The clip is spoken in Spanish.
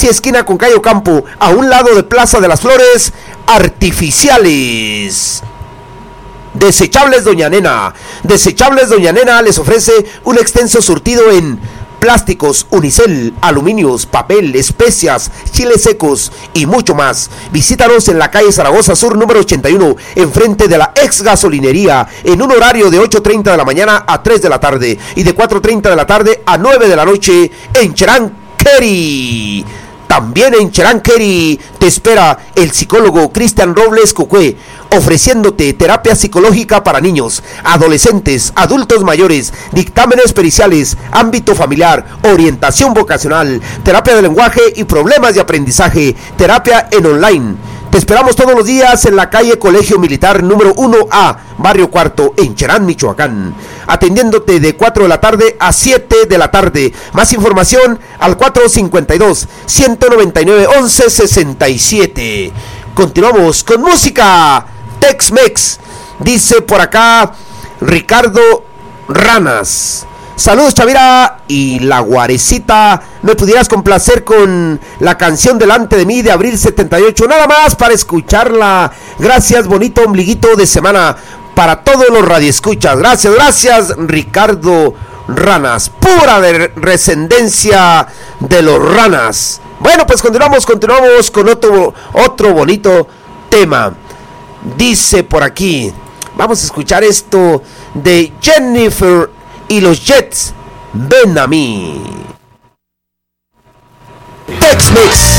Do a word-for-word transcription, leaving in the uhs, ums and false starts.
casi esquina con Cayo Campo, a un lado de Plaza de las Flores Artificiales. Desechables Doña Nena. Desechables Doña Nena les ofrece un extenso surtido en plásticos, unicel, aluminios, papel, especias, chiles secos y mucho más. Visítanos en la calle Zaragoza Sur número ochenta y uno, enfrente de la ex gasolinería, en un horario de ocho treinta de la mañana a tres de la tarde y de cuatro treinta de la tarde a nueve de la noche en Cheranqueri. También en Cheranqueri te espera el psicólogo Cristian Robles Cucue, ofreciéndote terapia psicológica para niños, adolescentes, adultos mayores, dictámenes periciales, ámbito familiar, orientación vocacional, terapia de lenguaje y problemas de aprendizaje, terapia en online. Te esperamos todos los días en la calle Colegio Militar número uno A, Barrio Cuarto, en Cherán, Michoacán, atendiéndote de cuatro de la tarde a siete de la tarde. Más información al cuatro cinco dos, uno nueve nueve, once sesenta y siete. Continuamos con música Tex-Mex, dice por acá Ricardo Ranas. Saludos, Chavira y la Guarecita. ¿Me pudieras complacer con la canción Delante de mí de Abril setenta y ocho? Nada más para escucharla. Gracias, bonito ombliguito de semana para todos los radioescuchas. Gracias, gracias, Ricardo Ranas. Pura de descendencia de los Ranas. Bueno, pues continuamos, continuamos con otro, otro bonito tema. Dice por aquí, vamos a escuchar esto de Jennifer y los Jets, Ven a mí. Tex-Mex.